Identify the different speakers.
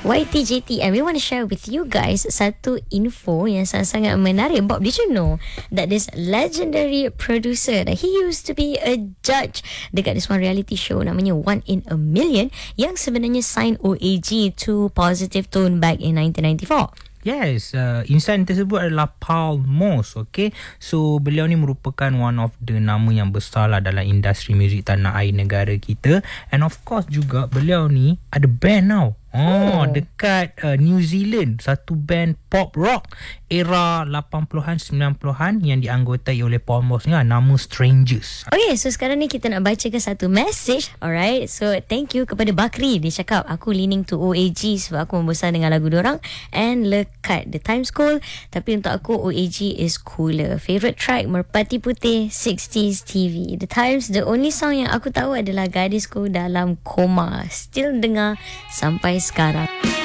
Speaker 1: YTJT, and we want to share with you guys satu info yang sangat-sangat menarik. Bob, did you know that this legendary producer, that he used to be a judge dekat this one reality show namanya One in a Million, yang sebenarnya sign OAG to Positive Tone back in 1994?
Speaker 2: Yes, insan tersebut adalah Paul Moss, okay. So, beliau ni merupakan one of the nama yang besar lah dalam industri muzik tanah air negara kita. And of course juga, beliau ni ada band now. Dekat New Zealand, satu band pop rock era 80-an 90-an yang dianggotai oleh Paul Moss ni, nama Strangers.
Speaker 1: Okay, so sekarang ni kita nak bacakan satu message. Alright, so thank you kepada Bakri. Dia cakap, aku leaning to OAG sebab aku membesar dengan lagu diorang and lekat The Times Cool, tapi untuk aku OAG is cooler. Favorite track Merpati Putih, 60s TV. The Times, the only song yang aku tahu adalah Gadisku Dalam Koma. Still dengar sampai sekarang.